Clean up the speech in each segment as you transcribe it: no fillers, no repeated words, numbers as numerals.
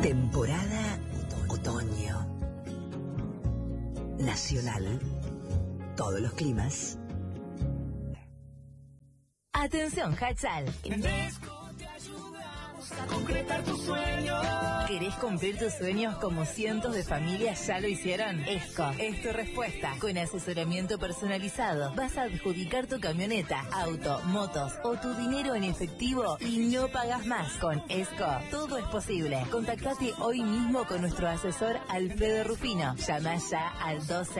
Temporada otoño. Nacional. Todos los climas. Atención, Hachal. A concretar tus sueños. ¿Querés cumplir tus sueños como cientos de familias ya lo hicieron? ESCO es tu respuesta. Con asesoramiento personalizado vas a adjudicar tu camioneta, auto, motos o tu dinero en efectivo y no pagas más. Con ESCO todo es posible. Contactate hoy mismo con nuestro asesor Alfredo Rufino. Llama ya al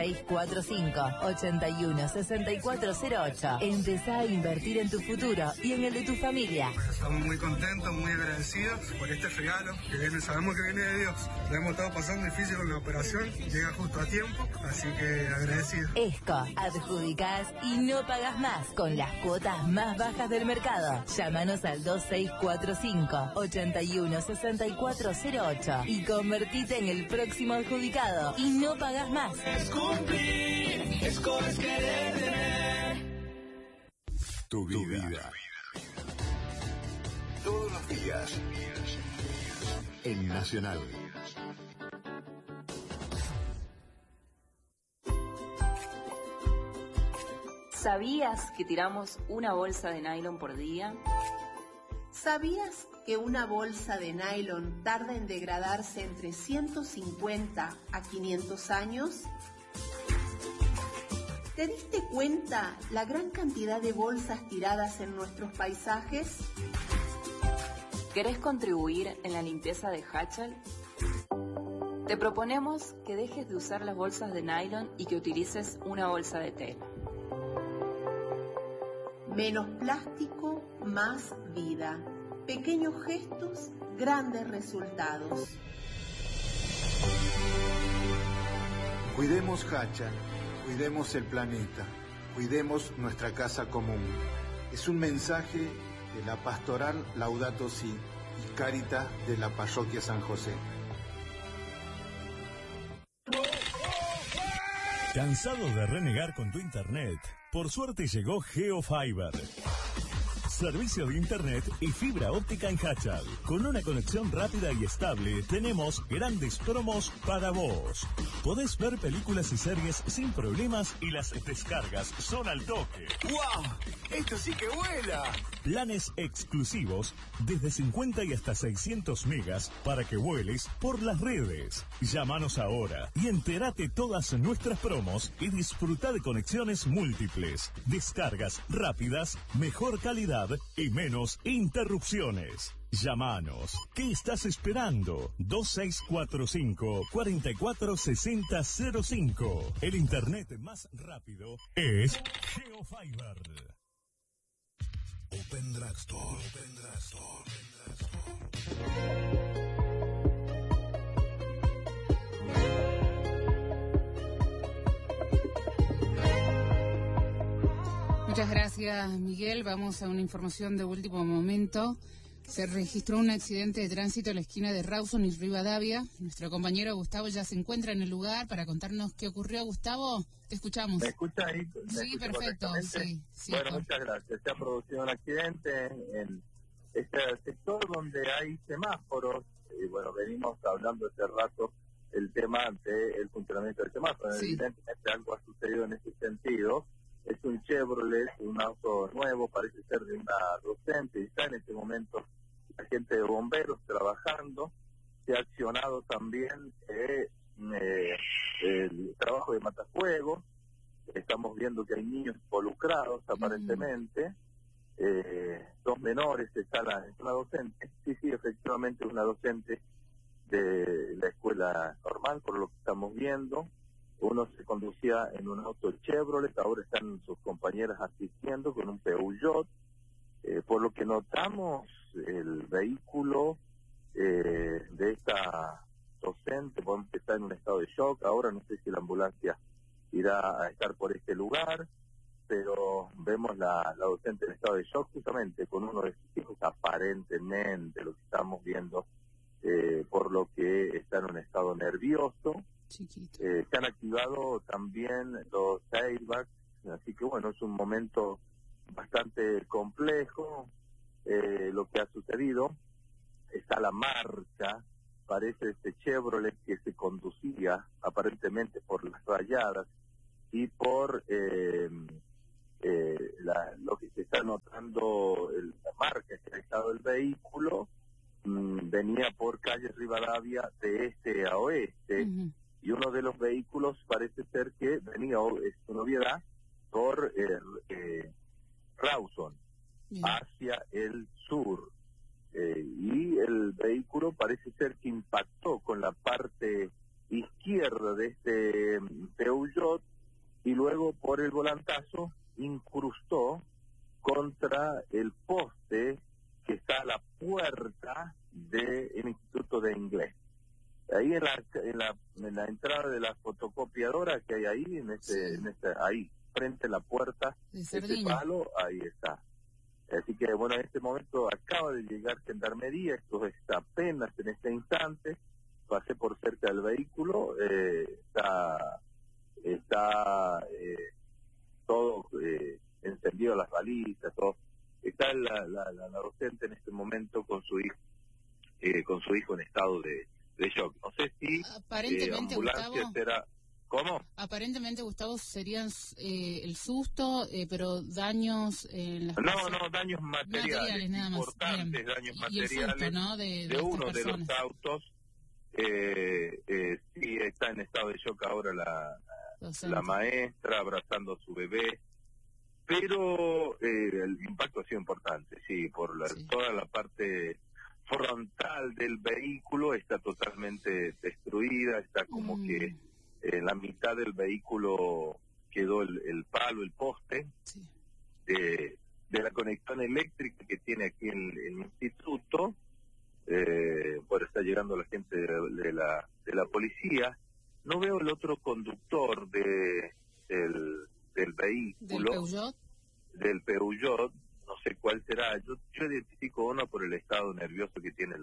2645-816408. Empezá a invertir en tu futuro y en el de tu familia. Estamos muy contentos, muy agradecidos por este regalo que viene, sabemos que viene de Dios. Lo hemos estado pasando difícil con la operación, llega justo a tiempo, así que agradecido. ESCO, adjudicás y no pagas más con las cuotas más bajas del mercado. Llámanos al 2645-816408 y convertite en el próximo adjudicado y no pagas más. Es cumplir, ESCO es querer tener. Tu vida. Todos los días. En Nacional. ¿Sabías que tiramos una bolsa de nylon por día? ¿Sabías que una bolsa de nylon tarda en degradarse entre 150 a 500 años? ¿Te diste cuenta la gran cantidad de bolsas tiradas en nuestros paisajes? ¿Querés contribuir en la limpieza de Hachal? Te proponemos que dejes de usar las bolsas de nylon y que utilices una bolsa de tela. Menos plástico, más vida. Pequeños gestos, grandes resultados. Cuidemos Hachal, cuidemos el planeta, cuidemos nuestra casa común. Es un mensaje de la Pastoral Laudato Si y Cáritas de la Parroquia San José. ¿Cansado de renegar con tu internet? Por suerte llegó GeoFiber. Servicio de internet y fibra óptica en Hachal. Con una conexión rápida y estable, tenemos grandes promos para vos. Podés ver películas y series sin problemas y las descargas son al toque. ¡Wow! ¡Esto sí que vuela! Planes exclusivos desde 50 y hasta 600 megas para que vueles por las redes. Llámanos ahora y entérate todas nuestras promos y disfruta de conexiones múltiples, descargas rápidas, mejor calidad y menos interrupciones. Llámanos. ¿Qué estás esperando? 2645-446005. El internet más rápido es GeoFiber. Open Drag Store. Open Drag Store. Muchas gracias, Miguel. Vamos a una información de último momento. Se registró un accidente de tránsito a la esquina de Rawson y Rivadavia. Nuestro compañero Gustavo ya se encuentra en el lugar para contarnos qué ocurrió. Gustavo, te escuchamos. ¿Me escucha ahí? Sí, perfecto. Sí, bueno, muchas gracias. Se ha producido un accidente en este sector donde hay semáforos. Y bueno, venimos hablando hace rato el tema del funcionamiento del semáforo. Sí. Evidentemente algo ha sucedido en ese sentido. Es un Chevrolet, un auto nuevo, parece ser de una docente, y está en este momento la gente de bomberos trabajando. Se ha accionado también el trabajo de matafuegos. Estamos viendo que hay niños involucrados aparentemente. Dos menores, está la docente. Sí, efectivamente una docente de la escuela normal, por lo que estamos viendo. Uno se conducía en un auto Chevrolet, ahora están sus compañeras asistiendo con un Peugeot. Por lo que notamos, el vehículo de esta docente, podemos que está en un estado de shock. Ahora no sé si la ambulancia irá a estar por este lugar, pero vemos la docente en estado de shock justamente con uno de sus hijos, aparentemente, lo que estamos viendo, por lo que está en un estado nervioso. Se han activado también los airbags, así que bueno, es un momento bastante complejo lo que ha sucedido. Está la marcha parece este Chevrolet que se conducía aparentemente por las rayadas y por lo que se está notando, la marca que ha estado el vehículo, venía por calle Rivadavia de este a oeste, y uno de los vehículos parece ser que venía, es una novedad, por Rawson, hacia el sur. Y el vehículo parece ser que impactó con la parte izquierda de este Peugeot y luego por el volantazo incrustó contra el poste que está a la puerta del Instituto de Inglés. Ahí en la entrada de la fotocopiadora que hay ahí, ahí, frente a la puerta, ese palo, ahí está. Así que, bueno, en este momento acaba de llegar Gendarmería, esto está apenas en este instante, pasé por cerca del vehículo, está todo encendido, las balizas, todo. Está la docente en este momento con su hijo en estado de shock. No sé si aparentemente, ambulancia Gustavo, será... ¿Cómo? Aparentemente, Gustavo, serían el susto, pero daños en las No, daños materiales nada más. Importantes. Bien. Daños y materiales el susto, ¿no? de uno de personas. los autos. Sí, está en estado de shock ahora la maestra abrazando a su bebé, pero el impacto ha sido importante, sí, por toda la parte frontal del vehículo está totalmente destruida, está como que en la mitad del vehículo quedó el palo, el poste de la conexión eléctrica que tiene aquí en el instituto. Bueno, está llegando la gente de la policía. No veo el otro conductor del vehículo, del Peugeot, no sé cuál será. Yo identifico uno por el estado nervioso que tiene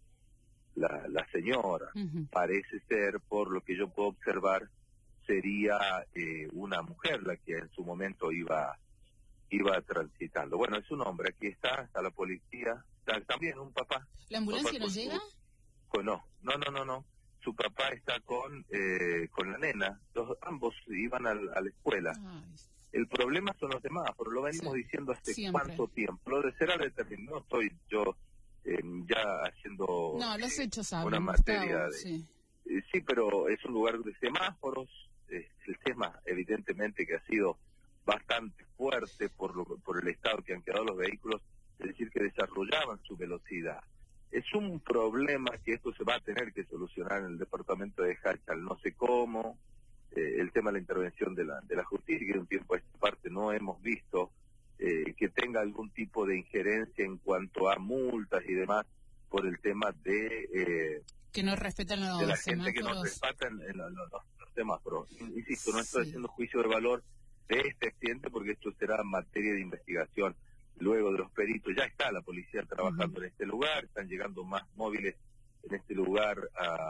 la señora. Parece ser, por lo que yo puedo observar, sería una mujer la que en su momento iba transitando. Bueno, es un hombre, aquí está la policía, está también un papá. ¿La ambulancia no llega? Pues no. Su papá está con la nena, ambos iban a la escuela. El problema son los semáforos, lo venimos diciendo hace cuánto tiempo. Lo de ser determinado, no estoy yo ya haciendo los hechos hablan, una materia Gustavo, sí, pero es un lugar de semáforos. El tema evidentemente que ha sido bastante fuerte por el estado que han quedado los vehículos, es decir, que desarrollaban su velocidad. Es un problema que esto se va a tener que solucionar en el departamento de Hachal, no sé cómo. El tema de la intervención de la justicia, que de un tiempo a esta parte no hemos visto que tenga algún tipo de injerencia en cuanto a multas y demás, por el tema de que no respetan los de la semáforos. gente que no respeta los semáforos. Insisto, no estoy haciendo juicio de valor de este accidente porque esto será materia de investigación luego de los peritos. Ya está la policía trabajando en este lugar, están llegando más móviles en este lugar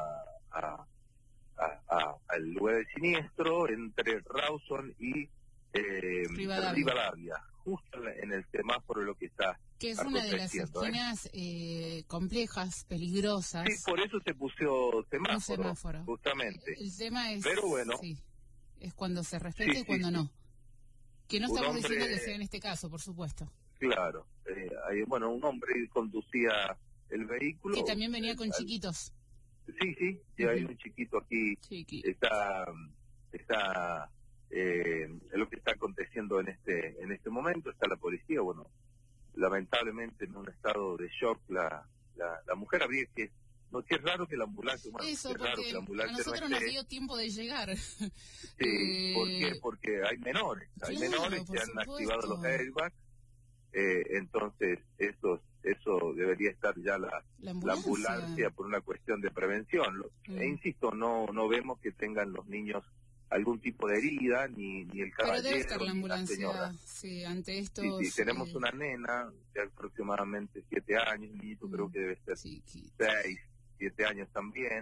al lugar del siniestro entre Rawson y Rivadavia, justo en el semáforo lo que está que es una de las esquinas complejas, peligrosas. Sí, por eso se puso semáforo. Justamente. El tema es, pero bueno, es cuando se respeta y cuando no. Que no estamos diciendo que sea en este caso, por supuesto. Claro. Un hombre conducía el vehículo. Que también venía con chiquitos. Sí, hay un chiquito aquí. Está lo que está aconteciendo en este momento. Está la policía, lamentablemente en un estado de shock la mujer. Habría que, no, que es raro que la ambulancia, a nosotros nos dio tiempo de llegar. Sí, ¿por qué? Porque hay menores que han activado los airbags, entonces eso debería estar ya la ambulancia por una cuestión de prevención. E insisto, no vemos que tengan los niños algún tipo de herida, ni el caballero, pero debe estar la ambulancia, ante esto. Sí, tenemos una nena de aproximadamente 7 años, el niñito creo que debe ser 6, 7 años también.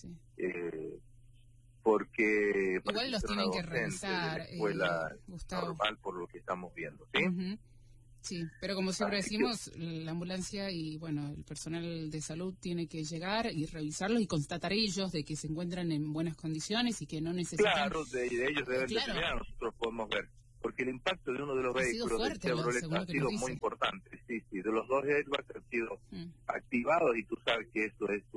Porque igual los tienen que revisar, escuela Gustavo. normal por lo que estamos viendo, ¿sí? Sí, pero como siempre decimos, la ambulancia y, bueno, el personal de salud tiene que llegar y revisarlos y constatar ellos de que se encuentran en buenas condiciones y que no necesitan... Claro, de ellos deben determinar, nosotros podemos ver. Porque el impacto de uno de los vehículos de Chevrolet ha sido muy importante. Sí, de los dos airbags han sido activados y tú sabes que eso es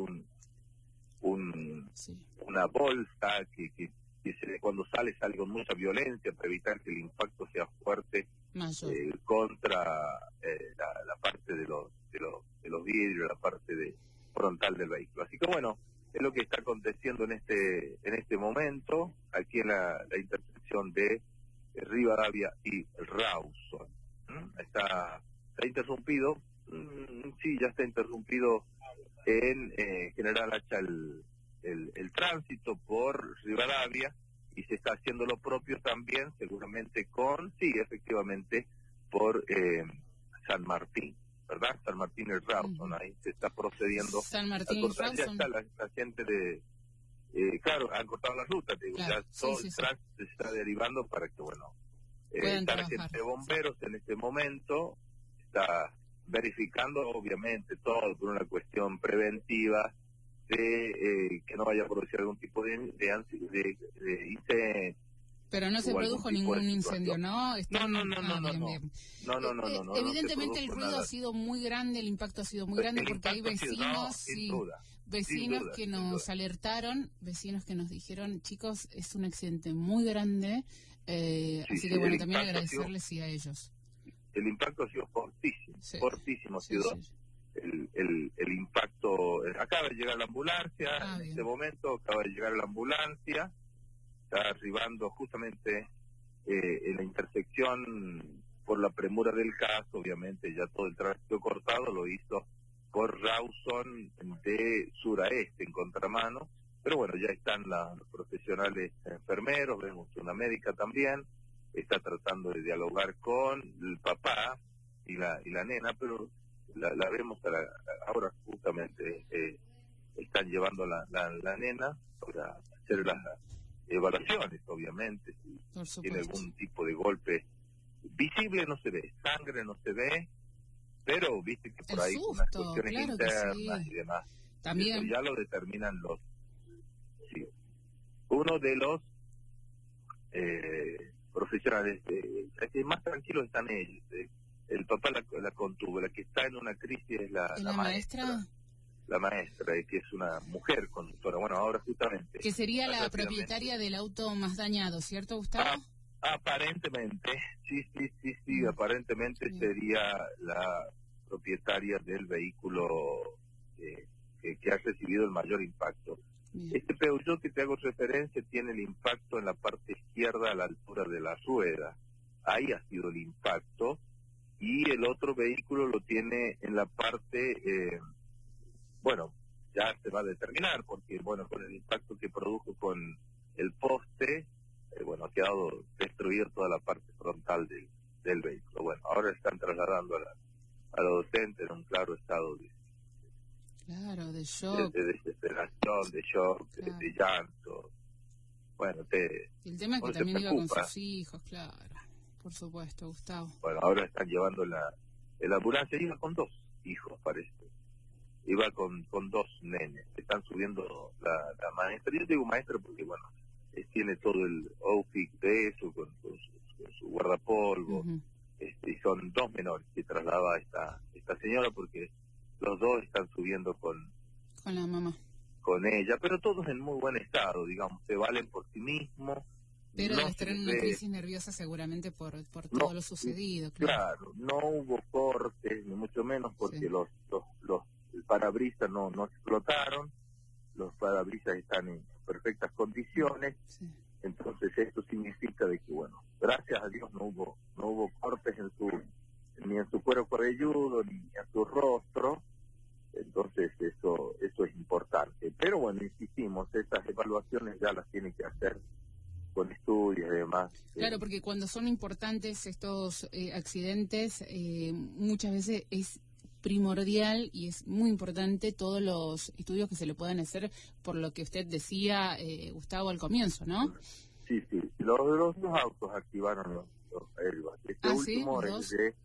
una bolsa que cuando sale con mucha violencia para evitar que el impacto sea fuerte contra la parte de los vidrios, la parte frontal del vehículo. Así que bueno, es lo que está aconteciendo en este momento aquí en la intersección de Rivadavia y Rawson. Está interrumpido, sí, ya está interrumpido en General Hacha el tránsito por Rivadavia, y se está haciendo lo propio también, seguramente efectivamente, por San Martín, ¿verdad? San Martín y Rawson, ahí se está procediendo. San Martín y Rawson. Ya está la gente de... claro, han cortado la ruta, digo, ya todo el tránsito se está derivando para que, bueno, está la gente de bomberos en este momento, está verificando, obviamente, todo por una cuestión preventiva, de que no vaya a producir algún tipo de incendio. Pero no se produjo ningún incendio, ¿no? No. Evidentemente el ruido ha sido muy grande, el impacto ha sido muy grande, porque hay vecinos, vecinos que nos alertaron, vecinos que nos dijeron, chicos, es un accidente muy grande, así que bueno, también agradecerles a ellos. El impacto ha sido fortísimo ha sido el impacto. Acaba de llegar la ambulancia, en este momento acaba de llegar la ambulancia, está arribando justamente en la intersección por la premura del caso, obviamente ya todo el tránsito cortado lo hizo por Rawson de sur a este, en contramano, pero bueno, ya están los profesionales enfermeros, vemos una médica también, está tratando de dialogar con el papá y la nena, pero la vemos ahora justamente, están llevando la nena para hacer las evaluaciones, obviamente, si tiene algún tipo de golpe visible, no se ve, sangre no se ve, pero viste que por ahí unas cuestiones internas y demás, también ya lo determinan uno de los profesionales, más tranquilos están ellos, el papá la contuvo, la que está en una crisis es la maestra. La maestra, que es una mujer conductora, bueno, ahora justamente. Que sería la propietaria del auto más dañado, ¿cierto, Gustavo? Aparentemente, sí, aparentemente sería la propietaria del vehículo que ha recibido el mayor impacto. Este Peugeot que te hago referencia tiene el impacto en la parte izquierda a la altura de la rueda. Ahí ha sido el impacto. Y el otro vehículo lo tiene en la parte, bueno, ya se va a determinar, porque, bueno, con el impacto que produjo con el poste, bueno, ha quedado destruida toda la parte frontal del vehículo. Bueno, ahora están trasladando a la docente en un claro estado de shock. De desesperación, de shock, de llanto. Bueno, el tema es que también iba con sus hijos, claro. Por supuesto, Gustavo. Bueno, ahora están llevando la ambulancia, iba con 2 hijos, parece. Iba con 2 nenes. Están subiendo la maestra. Yo digo maestra porque, bueno, tiene todo el outfit de eso, con su guardapolvo. Y son 2 menores que traslada esta señora, porque los 2 están subiendo con la mamá. Con ella, pero todos en muy buen estado, digamos, se valen por sí mismos. Pero debe estar en una crisis nerviosa seguramente por todo lo sucedido. Claro, no hubo cortes, ni mucho menos, porque el parabrisas no explotaron, los parabrisas están en perfectas condiciones, entonces esto significa de que, bueno, gracias a Dios no hubo cortes ni en su cuero cabelludo, ni en su rostro, entonces eso es importante. Pero bueno, insistimos, estas evaluaciones ya las tiene que hacer con estudios y demás. Claro, porque cuando son importantes estos accidentes, muchas veces es primordial y es muy importante todos los estudios que se le puedan hacer, por lo que usted decía, Gustavo, al comienzo, ¿no? Sí, los 2 autos activaron los airbags. Este último es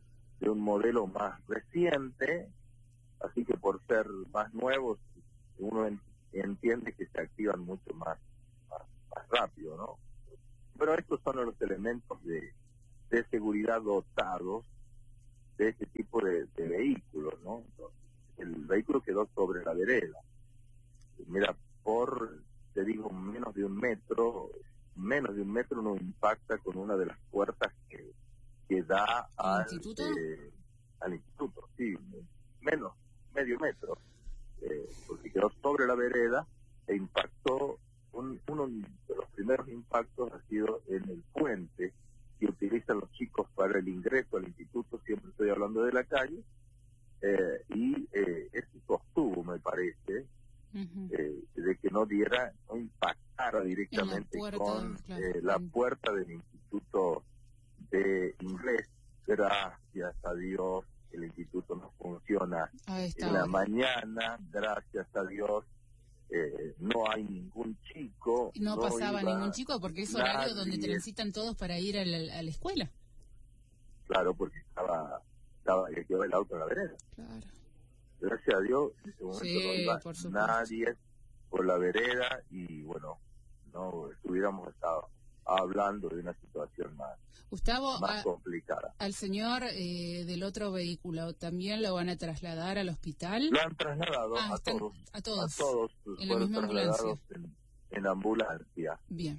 de un modelo más reciente, así que por ser más nuevos, uno entiende que se activan mucho más rápido, ¿no? Pero estos son los elementos de seguridad dotados de este tipo de vehículos, ¿no? Entonces, el vehículo quedó sobre la vereda. Mira, te digo, menos de un metro uno impacta con una de las puertas que da al instituto, sí, menos, medio metro, porque quedó sobre la vereda e impactó, uno de los primeros impactos ha sido en el puente que utilizan los chicos para el ingreso al instituto, siempre estoy hablando de la calle, y este sostuvo, me parece, de que no impactara directamente con la puerta del instituto de inglés. Gracias a Dios el instituto no funciona en la mañana, gracias a Dios no hay ningún chico. No pasaba ningún chico porque es horario donde transitan todos para ir a la escuela. Claro, porque quedó el auto en la vereda. Claro. Gracias a Dios en ese momento no iba nadie por la vereda y bueno, no estuviéramos estado hablando de una situación más complicada. Al señor del otro vehículo, ¿también lo van a trasladar al hospital? Lo han trasladado a todos en la misma ambulancia. En ambulancia. Bien.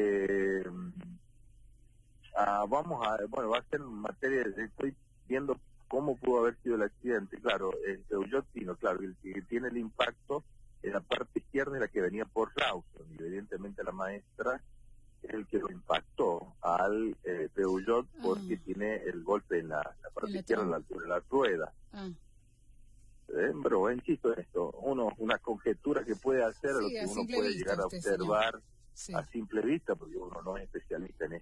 Va a ser materia estoy viendo cómo pudo haber sido el accidente. Claro, el Peugeot Tino, claro, el que tiene el impacto en la parte izquierda es la que venía por Rawson, y evidentemente la maestra es el que lo impactó al Peugeot porque tiene el golpe en la parte izquierda, a la altura de la rueda. Pero insisto en esto, una conjetura que puede hacer, lo que uno puede llegar a observar a simple vista, porque uno no es especialista en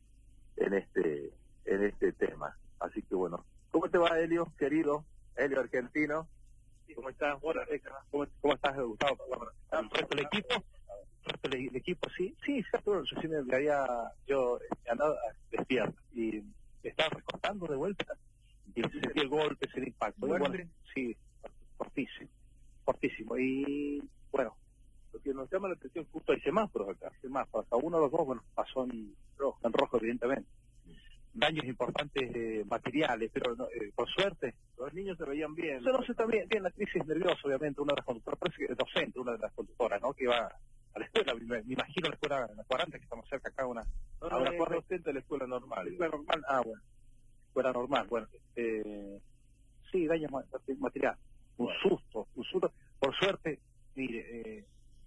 este tema. Así que bueno, ¿cómo te va, Helio, querido? Helio argentino. ¿Cómo estás? Hola, ¿cómo estás, Gustavo? ¿El resto del equipo? ¿El equipo sí? Sí, exacto. Yo andaba despierto y estaba recortando de vuelta y sentí el golpe, el impacto. Sí, fortísimo. Y bueno, lo que nos llama la atención, justo hay semáforos acá. Hasta uno de los dos, bueno, pasó en rojo, evidentemente. Daños importantes materiales, pero por suerte los niños se veían bien. No sé, también la crisis nerviosa, obviamente, una de las conductoras, parece que es docente, una de las conductoras, ¿no? Que va a la escuela, me imagino la escuela, la 40, que estamos cerca acá, una docente de la escuela normal. Escuela normal, escuela normal, bueno, sí, daños materiales, un susto, por suerte, mire,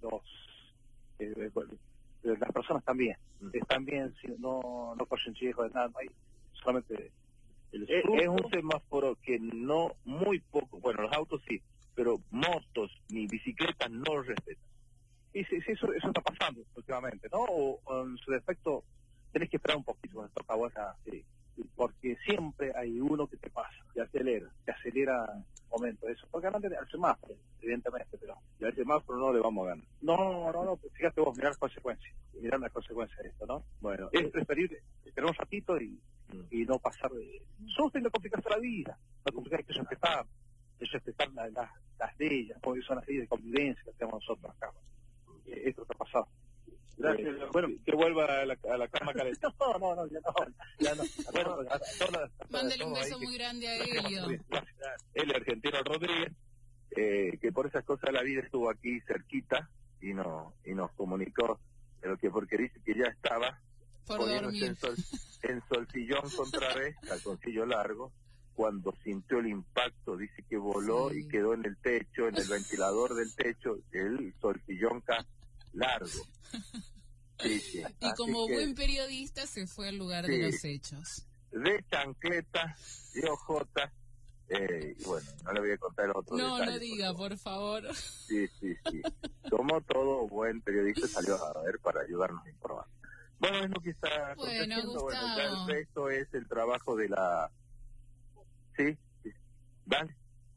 las personas también, están bien, no corren riesgo de nada, no hay solamente es un semáforo que no, muy poco, bueno, los autos sí, pero motos ni bicicletas no lo respetan. Y sí, eso está pasando últimamente, ¿no? O en su defecto tenés que esperar un poquito cuando toca vuelta, porque siempre hay uno que te pasa, te acelera un momento eso, porque ganando al semáforo, evidentemente, pero y al semáforo no le vamos a ganar. No, fíjate vos, mirar las consecuencias de esto, ¿no? Bueno, es preferible esperar un ratito y no pasar de susto y no complicarse la vida, no complicar que respetar las leyes, porque son las leyes de convivencia que tenemos nosotros acá. Esto está pasado. Gracias. Bueno, que vuelva a la cama calentita. No, ya no. Mándale un beso muy grande a Helio. El argentino Rodríguez, que por esas cosas de la vida estuvo aquí cerquita y nos comunicó porque dice que ya estaba poniéndose en solsillón contra vez, calzoncillo largo, cuando sintió el impacto, dice que voló y quedó en el techo, en el ventilador del techo, el solsillón largo. Sí. Y como buen periodista se fue al lugar de los hechos. De chancleta, de ojota, y bueno, no le voy a contar el otro detalle. No diga, por favor. Sí. Como todo buen periodista salió a ver para ayudarnos a informar. Bueno, es lo que está aconteciendo. Gustavo. Ya el resto es el trabajo de la... Sí. Dale.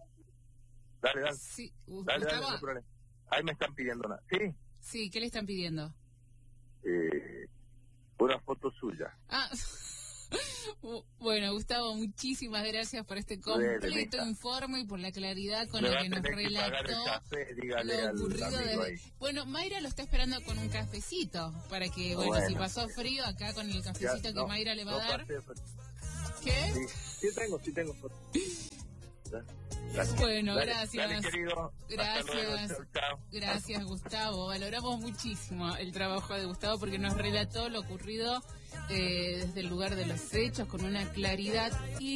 Sí, dale, no hay problema. Ahí me están pidiendo nada. Sí, ¿qué le están pidiendo? Una foto suya. Bueno, Gustavo, muchísimas gracias por este completo informe y por la claridad con la que nos relató lo ocurrido. Bueno, Mayra lo está esperando con un cafecito, para que, bueno, si pasó frío, acá con el cafecito que Mayra le va a dar. ¿Qué? Sí tengo. Gracias. Bueno, gracias. Dale, querido. Gracias. Gracias, Gustavo. Valoramos muchísimo el trabajo de Gustavo porque nos relató lo ocurrido desde el lugar de los hechos con una claridad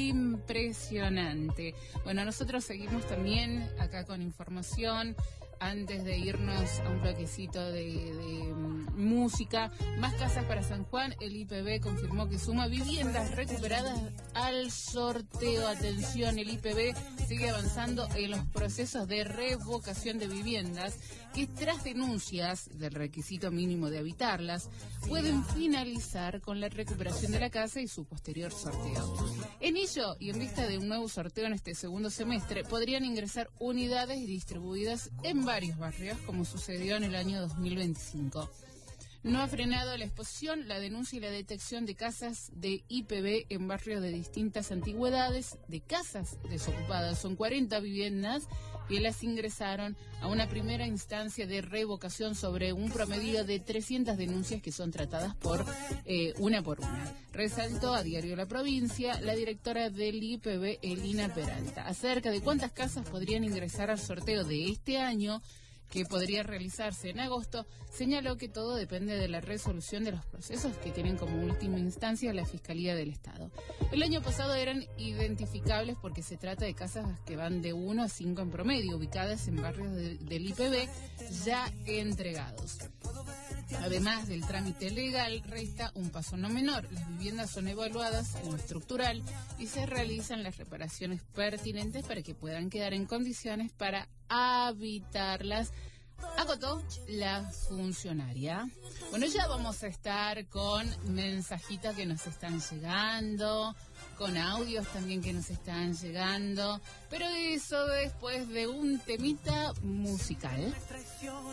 impresionante. Bueno, nosotros seguimos también acá con información. Antes de irnos a un bloquecito de música, más casas para San Juan. El IPB confirmó que suma viviendas recuperadas al sorteo. Atención, el IPB sigue avanzando en los procesos de revocación de viviendas que, tras denuncias del requisito mínimo de habitarlas, pueden finalizar con la recuperación de la casa y su posterior sorteo. En ello, y en vista de un nuevo sorteo en este segundo semestre, podrían ingresar unidades distribuidas en varios barrios, como sucedió en el año 2025. No ha frenado la exposición, la denuncia y la detección de casas de IPB en barrios de distintas antigüedades, de casas desocupadas. Son 40 viviendas que las ingresaron a una primera instancia de revocación sobre un promedio de 300 denuncias que son tratadas por una. Resaltó a Diario La Provincia la directora del IPB, Elina Peralta. Acerca de cuántas casas podrían ingresar al sorteo de este año, que podría realizarse en agosto, señaló que todo depende de la resolución de los procesos que tienen como última instancia la Fiscalía del Estado. El año pasado eran identificables porque se trata de casas que van de 1 a 5 en promedio, ubicadas en barrios del IPB ya entregados. Además del trámite legal, resta un paso no menor. Las viviendas son evaluadas en lo estructural y se realizan las reparaciones pertinentes para que puedan quedar en condiciones para habitarlas, acotó la funcionaria. Bueno, ya vamos a estar con mensajitos que nos están llegando, con audios también que nos están llegando, pero eso después de un temita musical.